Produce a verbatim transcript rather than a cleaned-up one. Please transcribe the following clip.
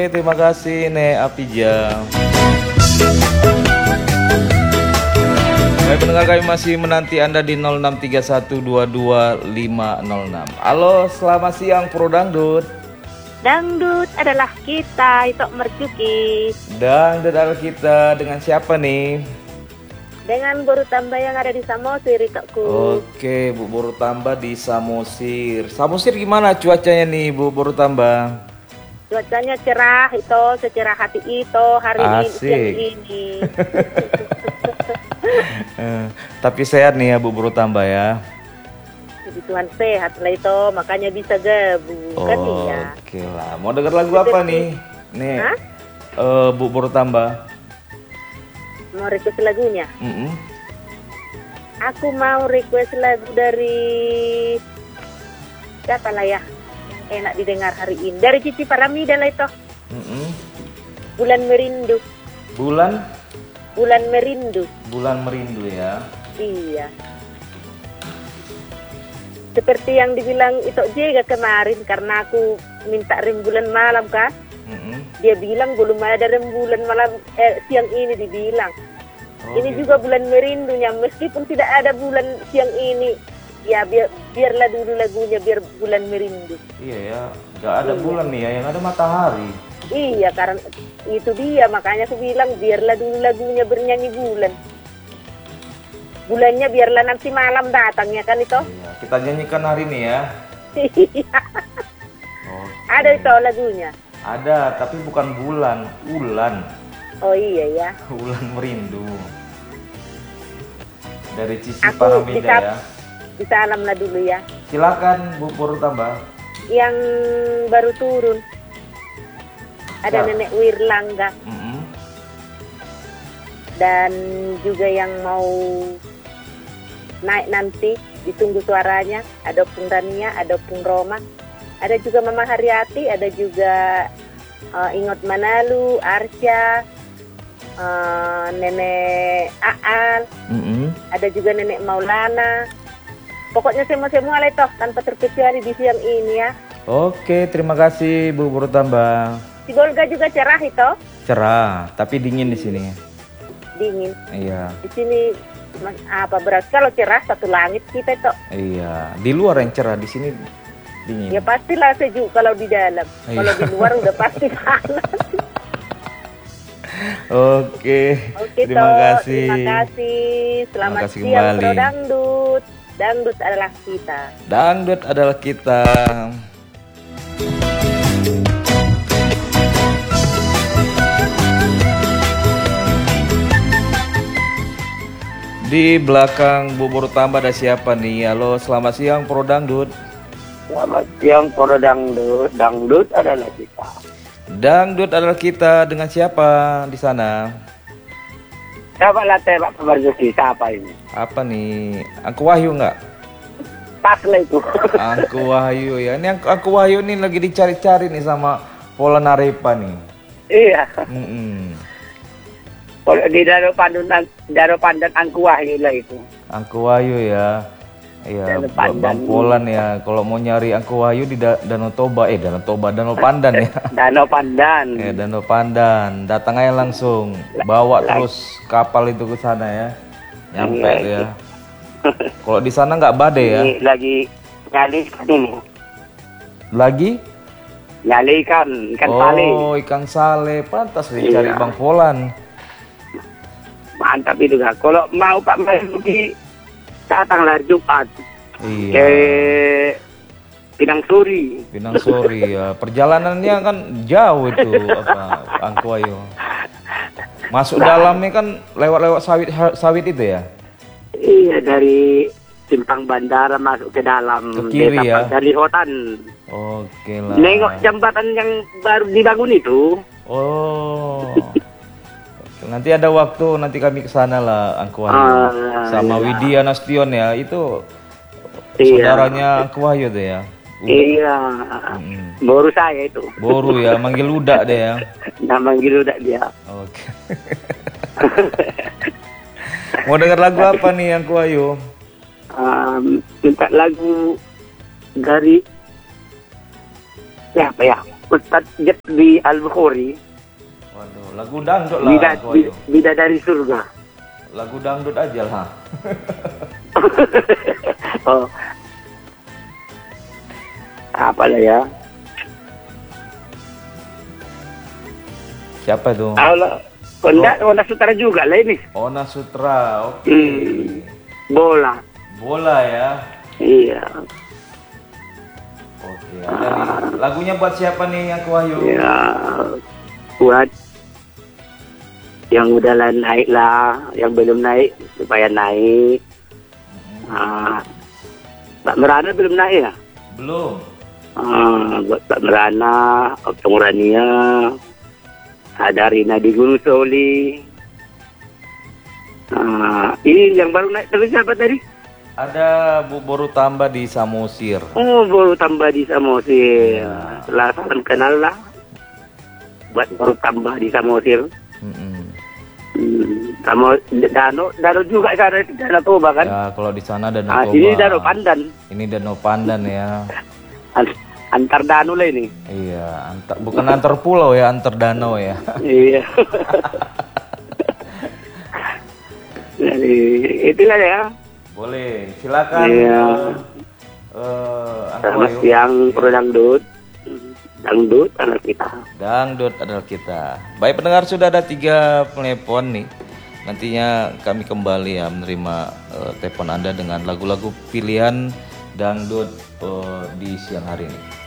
Terima kasih Nek Apija. Baik pendengar, kami masih menanti Anda di nol enam tiga satu dua dua lima nol enam. Halo, selamat siang Pro Dangdut. Dangdut adalah kita, itu mercuki. Dangdut adalah kita, dengan siapa nih? Dengan Boru Tambah yang ada di Samosir, Itokku. Oke, Bu Boru Tambah di Samosir. Samosir gimana cuacanya nih Bu Boru Tambah? Cuacanya cerah itu, secerah hati itu hari ini, siang ini. eh, tapi sehat nih ya Bu Boru Tambah ya. Jadi Tuhan sehat lah itu, makanya bisa gabung oh, kan ya. Oke lah, mau denger lagu apa nih? Nih, uh, Bu Boru Tambah. Mau request lagunya? Mm -mm. Aku mau request lagu dari siapa lah ya? Enak didengar hari ini. Dari Cici Paramida lah itu. Mm-mm. Bulan Merindu. Bulan? Bulan Merindu. Bulan Merindu ya. Iya. Seperti yang dibilang itu juga kemarin, karena aku minta rembulan malam kan. Mm-mm. Dia bilang belum ada rembulan malam, eh, siang ini dibilang. Oh, ini gitu. Juga bulan Merindunya, meskipun tidak ada bulan siang ini. Ya biar biarlah dulu lagunya, biar bulan merindu. Iya ya, nggak ada iya. bulan nih ya, yang ada matahari. Iya, karena itu dia, makanya aku bilang biarlah dulu lagunya bernyanyi bulan. Bulannya biarlah nanti malam datangnya kan itu. Iya, kita nyanyikan hari ini ya. Iya. Okay. Ada itu lagunya. Ada, tapi bukan bulan, ulan. Oh iya ya. Ulan Merindu. Dari Cici Paramida ya. Salam lah dulu ya. Silakan Bu Boru Tambah. Yang baru turun ada ya. Nenek Wirlangga. Mm-hmm. Dan juga yang mau naik nanti ditunggu suaranya, ada Pung Rania, ada Pung Roma, ada juga Mama Haryati, ada juga uh, Ingot Manalu, Arsya, uh, Nenek Aal, mm-hmm. ada juga Nenek Maulana. Pokoknya semua-semua lah itu, tanpa terkecuali di siang ini ya. Oke, terima kasih Bu Boru Tambah. Si Golga juga cerah itu. Cerah, tapi dingin di sini. Dingin. Iya. Di sini apa berat, kalau cerah satu langit kita itu. Iya, di luar yang cerah, di sini dingin. Ya pastilah sejuk kalau di dalam. Iya. Kalau di luar udah pasti panas. Oke. Oke, terima toh, kasih. Terima kasih. Selamat terima kasih siang kembali. Pro Dangdut. Dangdut adalah kita. Dangdut adalah kita. Di belakang Bu Boru Tambah ada siapa nih? Halo, selamat siang Pro Dangdut. Selamat siang Pro Dangdut. Dangdut adalah kita. Dangdut adalah kita, dengan siapa di sana? Siapa lah tebak Marzuki? Siapa ini? Apa nih? Angku Wahyu nggak? Pas lah itu. Angku Wahyu ya. Ini Angku Wahyu nih lagi dicari-cari nih sama Pola Narepa nih. Iya. Mm-mm. Kalau di Daro Pandan, Daro Pandan Angku Wahyu lah itu. Angku Wahyu ya. Iya, Bang Polan ya. Kalau mau nyari Angku Wahyu di da Danau Toba, eh Danau Toba, Danau Pandan ya. Danau Pandan. Ya, Danau Pandan. Datang aja langsung. Bawa lagi. Terus kapal itu ke sana ya. Nyampe lagi. Ya. Kalau di sana nggak badai ya? Ini lagi nyali ikan ini. Lagi? Nyali ikan, ikan oh, sale. Oh, ikan sale. Pantas dicari iya. Bang Polan. Mantap itu kan. Kalau mau Pak Marzuki datanglah Jumat iya. ke Pinang Suri. Pinang Suri ya. Perjalanannya kan jauh itu apa Angku Wahyu. Masuk nah. Dalamnya kan lewat-lewat sawit sawit itu ya. Iya, dari simpang bandara masuk ke dalam ke kiri ya. Dari hutan. Oke lah. Nengok jembatan yang baru dibangun itu. Oh. Nanti ada waktu, nanti kami ke sana lah Angku Wahyu. Ah, sama iya. Widya Nastion ya, itu iya. Saudaranya Angku Wahyu tuh ya. Uda. Iya. Hmm. Boru saya itu. Boru ya, manggil Uda deh ya. Nah, manggil Uda dia. Oke. Mau dengar lagu apa nih Angku Wahyu? Um, minta lagu dari siapa ya? Ustadz Jet di Al-Bukhari. Waduh, lagu dangdut lah. Bida, bida, Bidadari Surga. Lagu dangdut aja lah. Oh. Apa lah ya? Siapa itu? Allah, Onda, oh. Onda Sutra juga lah ini. Ona Sutra, oke. Okay. Hmm. Bola. Bola ya. Iya. Oke, ada nih. Lagunya buat siapa nih yang Wahyu? Ya, buat yang udah lah naik lah, yang belum naik supaya naik. Hmm. Ah, Mbak Merana belum naik ya? Belum. Ah, buat Mbak Merana, Optung Rania, ada Rina di Gunung Soli. Ah, ini yang baru naik terus siapa tadi? Ada Bu Boru Tambah di Samosir. Oh, Boru Tambah di Samosir. Ya. Setelah salam kenal lah. Buat Boru Tambah di Samosir. Mm-mm. Hmm, sama Danau, Danau juga sana Danau Toba kan? Ya, kalau di sana Danau ah, Toba. Ini Danau Pandan. Ini Danau Pandan ya. Antar danau lah ini. Iya, antar, bukan antar pulau ya, antar danau ya. Iya. Jadi itulah ya. Boleh, silakan. Iya. Uh, Selamat siang, Pro Dangdut. Dangdut adalah kita. Dangdut adalah kita. Baik pendengar, sudah ada tiga telepon nih. Nantinya kami kembali ya menerima uh, telepon Anda dengan lagu-lagu pilihan dangdut uh, di siang hari ini.